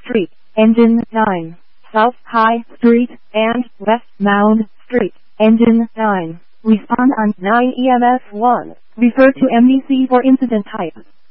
Street, Engine 9, South High Street, and West Mound Street, Engine 9. Respond on 9 EMS 1. Refer to MDC for incident type.